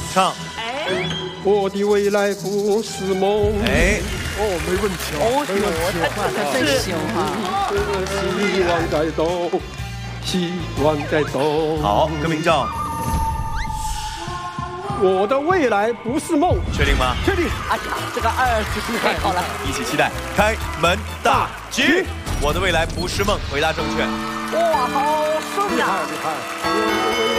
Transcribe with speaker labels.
Speaker 1: 唱。
Speaker 2: 我的未来不是梦。
Speaker 1: 哎，
Speaker 2: 没问题哦，没问题，
Speaker 3: 他真行哈。
Speaker 2: 希望在动，希望在动。
Speaker 1: 好，歌名叫。
Speaker 2: 我的未来不是梦，
Speaker 1: 确定吗？
Speaker 2: 确定。
Speaker 3: 哎呀，这个2真是太好了！
Speaker 1: 一起期待开门大吉！我的未来不是梦，回答正确。
Speaker 3: 哇，好顺呀！
Speaker 2: 厉害厉害。